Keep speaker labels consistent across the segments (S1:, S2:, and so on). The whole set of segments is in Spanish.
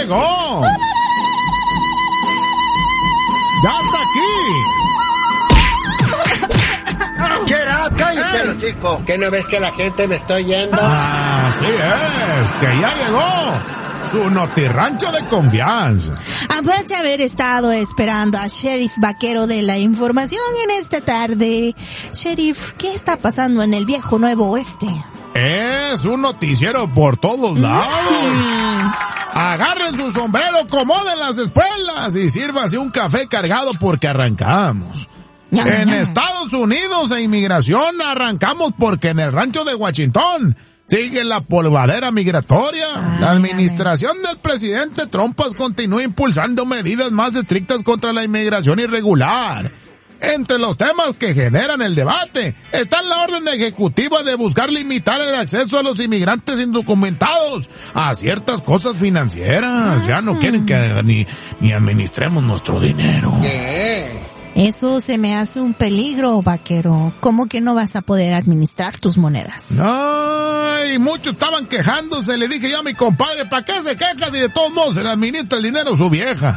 S1: llegó. ¡Ya está aquí!
S2: Gerard, cállate, chico. ¿Qué no ves que la gente me está oyendo?
S1: Así es, que ya llegó su notirrancho de confianza.
S3: Aparte de haber estado esperando a Sheriff Vaquero de la información en esta tarde. Sheriff, ¿qué está pasando en el viejo Nuevo Oeste?
S1: Es un noticiero por todos lados. Agarren su sombrero, acomoden las espuelas y sírvase un café cargado porque arrancamos. En Estados Unidos e inmigración arrancamos porque en el rancho de Washington sigue la polvadera migratoria. La administración del presidente Trump continúa impulsando medidas más estrictas contra la inmigración irregular. Entre los temas que generan el debate está la orden ejecutiva de buscar limitar el acceso a los inmigrantes indocumentados a ciertas cosas financieras. Ya no quieren que ni administremos nuestro dinero.
S3: Eso se me hace un peligro, Vaquero. ¿Cómo que no vas a poder administrar tus monedas?
S1: Ay, muchos estaban quejándose. Le dije yo a mi compadre, ¿para qué se queja si de todos modos se le administra el dinero a su vieja?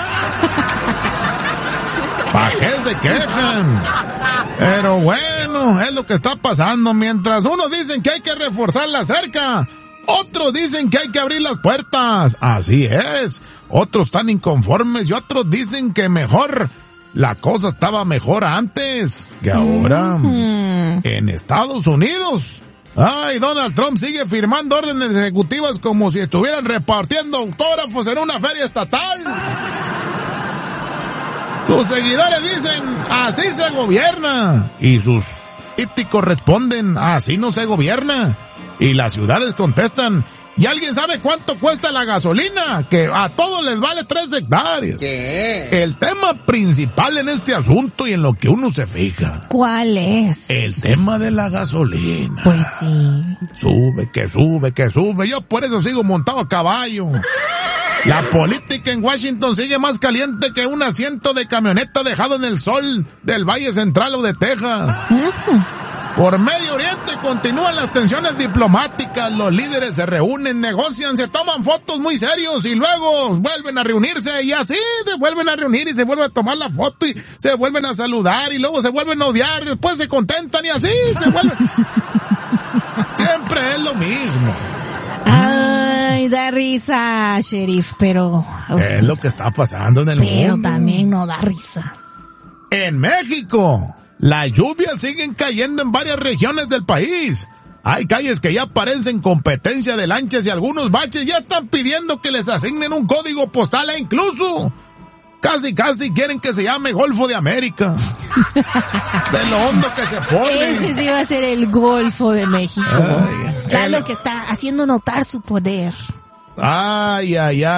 S1: ¿Para qué se quejan? Pero bueno, es lo que está pasando. Mientras unos dicen que hay que reforzar la cerca, otros dicen que hay que abrir las puertas. Así es. Otros están inconformes y otros dicen que mejor la cosa estaba mejor antes que ahora. En Estados Unidos, ay, Donald Trump sigue firmando órdenes ejecutivas como si estuvieran repartiendo autógrafos en una feria estatal. Sus seguidores dicen, así se gobierna. Y sus críticos responden, así no se gobierna. Y las ciudades contestan, ¿y alguien sabe cuánto cuesta la gasolina? Que a todos les vale 3 hectáreas.
S2: ¿Qué?
S1: El tema principal en este asunto y en lo que uno se fija.
S3: ¿Cuál es?
S1: El tema de la gasolina.
S3: Pues sí.
S1: Sube, que sube, que sube. Yo por eso sigo montado a caballo. La política en Washington sigue más caliente que un asiento de camioneta dejado en el sol del Valle Central o de Texas. Por Medio Oriente continúan las tensiones diplomáticas, los líderes se reúnen, negocian, se toman fotos muy serios y luego vuelven a reunirse y así se vuelven a reunir y se vuelven a tomar la foto y se vuelven a saludar y luego se vuelven a odiar, después se contentan y así se vuelven. Siempre es lo mismo.
S3: Ay, da risa, Sheriff, pero...
S1: Es lo que está pasando en el mundo.
S3: Pero también no da risa.
S1: En México, las lluvias siguen cayendo en varias regiones del país. Hay calles que ya parecen competencia de lanchas y algunos baches ya están pidiendo que les asignen un código postal e incluso casi quieren que se llame Golfo de América. De lo hondo que se pone.
S3: Ese sí va a ser el Golfo de México. Claro que está haciendo notar su poder.
S1: Ay.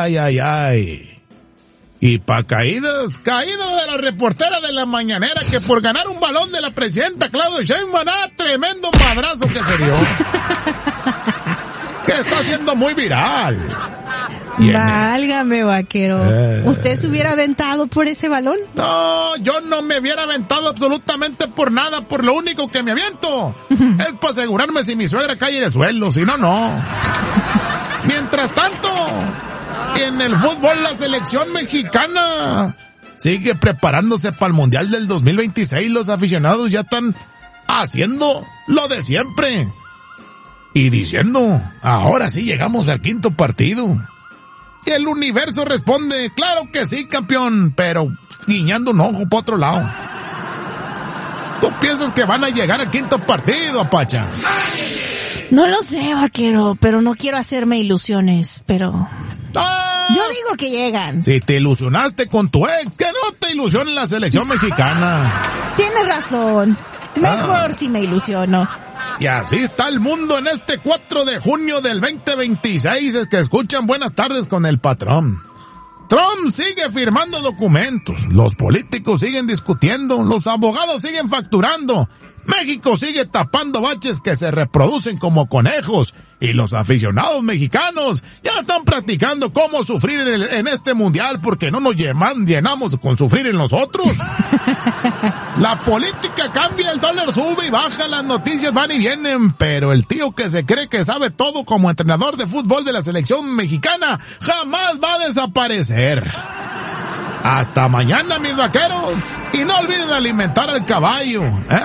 S1: Y caídas de la reportera de la mañanera que por ganar un balón de la presidenta Claudia Sheinbaum, tremendo madrazo que se dio. Que está siendo muy viral.
S3: Válgame, Vaquero. ¿Usted se hubiera aventado por ese balón?
S1: No, yo no me hubiera aventado absolutamente por nada. Por lo único que me aviento es para asegurarme si mi suegra cae en el suelo. Si no, no. Mientras tanto, en el fútbol la selección mexicana sigue preparándose para el Mundial del 2026. Los aficionados ya están haciendo lo de siempre y diciendo, ahora sí llegamos al 5º partido. Y el universo responde, claro que sí, campeón, pero guiñando un ojo para otro lado. ¿Tú piensas que van a llegar al 5º partido, Apacha?
S3: No lo sé, Vaquero, pero no quiero hacerme ilusiones, pero... Yo digo que llegan.
S1: Si te ilusionaste con tu ex, que no te ilusione la selección mexicana.
S3: Tienes razón. Mejor si me ilusiono.
S1: Y así está el mundo en este 4 de junio del 2026, es que escuchan Buenas Tardes con el Patrón. Trump sigue firmando documentos, los políticos siguen discutiendo, los abogados siguen facturando, México sigue tapando baches que se reproducen como conejos y los aficionados mexicanos ya están practicando cómo sufrir en este mundial porque no nos llenamos con sufrir en nosotros. La política cambia, el dólar sube y baja, las noticias van y vienen, pero el tío que se cree que sabe todo como entrenador de fútbol de la selección mexicana jamás va a desaparecer. Hasta mañana, mis vaqueros, y no olviden alimentar al caballo,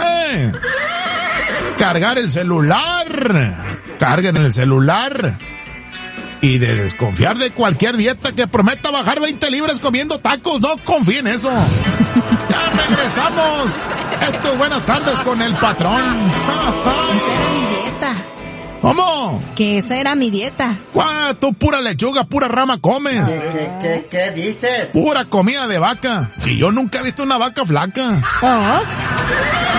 S1: cargar el celular, carguen el celular. Y de desconfiar de cualquier dieta que prometa bajar 20 libras comiendo tacos. No confíen en eso. Ya regresamos. Esto es Buenas Tardes con el Patrón.
S3: Esa era mi dieta.
S1: ¿Cómo?
S3: Que esa era mi dieta.
S1: Tú pura lechuga, pura rama comes.
S2: ¿Qué dices?
S1: Pura comida de vaca. Y yo nunca he visto una vaca flaca.
S3: Oh.